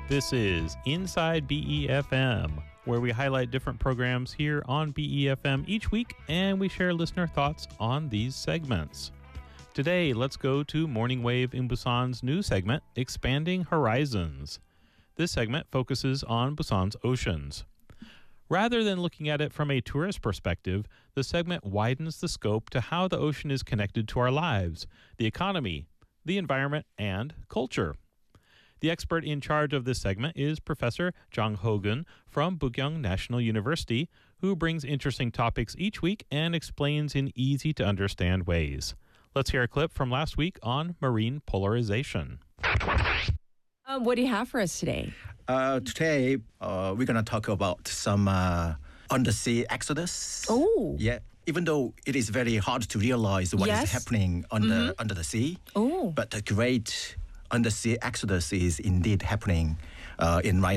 This is Inside BEFM, where we highlight different programs here on BEFM each week, and we share listener thoughts on these segments. Today, let's go to Morning Wave in Busan's new segment, Expanding Horizons. This segment focuses on Busan's oceans. Rather than looking at it from a tourist perspective, the segment widens the scope to how the ocean is connected to our lives, the economy, the environment, and culture. The expert in charge of this segment is Professor Jang Ho-gun from Bugyeong National University, who brings interesting topics each week and explains in easy-to-understand ways. Let's hear a clip from last week on marine polarization. What do you have for us today? Today, we're going to talk about some undersea exodus. Oh. Yeah. Even though it is very hard to realize what is happening under the sea, but a great undersea exodus is indeed happening in right